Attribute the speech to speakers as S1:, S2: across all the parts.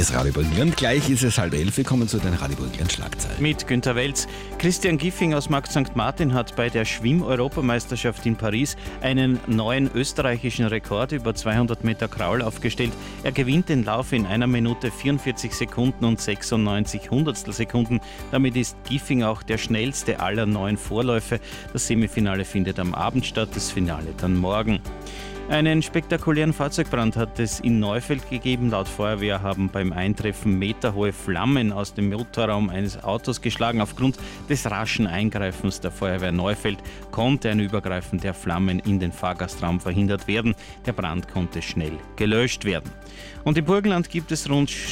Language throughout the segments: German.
S1: Hier ist Radio Burgenland. Gleich ist es 10:30. Wir kommen zu den Radio Burgenland Schlagzeilen.
S2: Mit Günter Welz. Christian Giffing aus Markt St. Martin hat bei der Schwimm-Europameisterschaft in Paris einen neuen österreichischen Rekord über 200 Meter Kraul aufgestellt. Er gewinnt den Lauf in 1 Minute 44 Sekunden und 96 Hundertstelsekunden. Damit ist Giffing auch der schnellste aller 9 Vorläufe. Das Semifinale findet am Abend statt, das Finale dann morgen. Einen spektakulären Fahrzeugbrand hat es in Neufeld gegeben. Laut Feuerwehr haben beim Eintreffen meterhohe Flammen aus dem Motorraum eines Autos geschlagen. Aufgrund des raschen Eingreifens der Feuerwehr Neufeld konnte ein Übergreifen der Flammen in den Fahrgastraum verhindert werden. Der Brand konnte schnell gelöscht werden. Und im Burgenland gibt es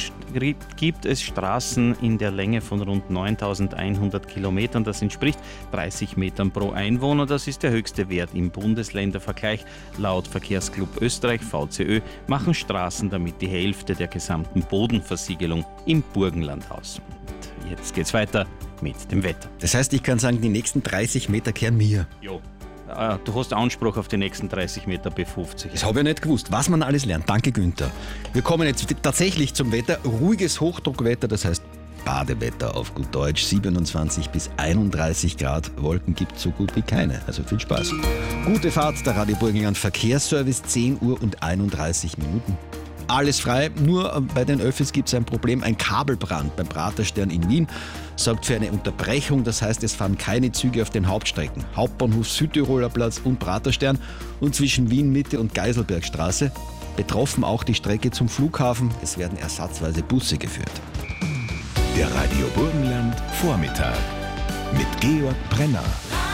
S2: Straßen in der Länge von rund 9.100 Kilometern. Das entspricht 30 Metern pro Einwohner. Das ist der höchste Wert im Bundesländervergleich. Laut Verkehrsclub Österreich, VCÖ, machen Straßen damit die Hälfte der gesamten Bodenversiegelung im Burgenland aus. Und jetzt geht's weiter mit dem Wetter.
S1: Das heißt, ich kann sagen, die nächsten 30 Meter kehren mir.
S2: Jo. Du hast Anspruch auf die nächsten 30 Meter B50.
S1: Das habe ich nicht gewusst, was man alles lernt. Danke, Günther. Wir kommen jetzt tatsächlich zum Wetter. Ruhiges Hochdruckwetter, das heißt Badewetter auf gut Deutsch. 27 bis 31 Grad. Wolken gibt es so gut wie keine. Also viel Spaß. Gute Fahrt, der Radio Burgenland Verkehrsservice, 10 Uhr und 31 Minuten. Alles frei, nur bei den Öffis gibt es ein Problem. Ein Kabelbrand beim Praterstern in Wien sorgt für eine Unterbrechung. Das heißt, es fahren keine Züge auf den Hauptstrecken. Hauptbahnhof Südtiroler Platz und Praterstern und zwischen Wien Mitte und Geiselbergstraße. Betroffen auch die Strecke zum Flughafen. Es werden ersatzweise Busse geführt.
S3: Der Radio Burgenland Vormittag mit Georg Brenner.